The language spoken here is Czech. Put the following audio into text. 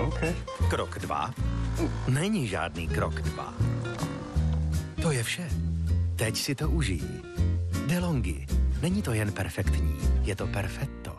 Okay. Krok 2. Není žádný krok 2. To je vše. Teď si to užij. DeLonghi. Není to jen perfektní, je to perfetto.